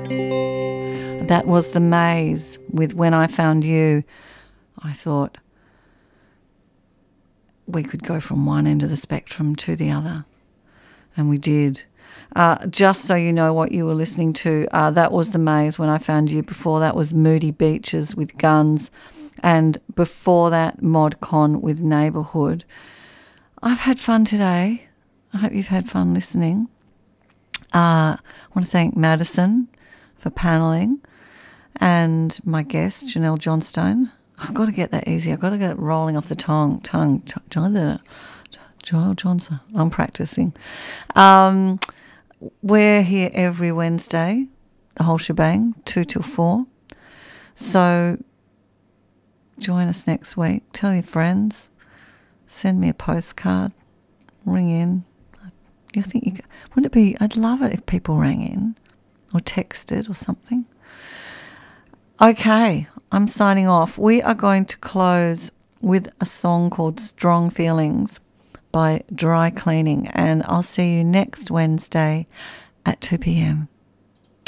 That was The Maze with When I Found You. I thought we could go from one end of the spectrum to the other, and we did. Just so you know what you were listening to, that was The Maze, When I Found You. Before that was Moody Beaches with Guns, and before that Mod Con with Neighbourhood. I've had fun today. I hope you've had fun listening. I want to thank Madison for panelling and my guest, Janelle Johnstone. I've got to get that easy. I've got to get it rolling off the tongue. Joel Johnson. I'm practicing. We're here every Wednesday, the whole shebang, 2 till 4. So join us next week. Tell your friends. Send me a postcard. Ring in. I think wouldn't it be? I'd love it if people rang in or texted or something. Okay, I'm signing off. We are going to close with a song called Strong Feelings by Dry Cleaning, and I'll see you next Wednesday at 2 p.m.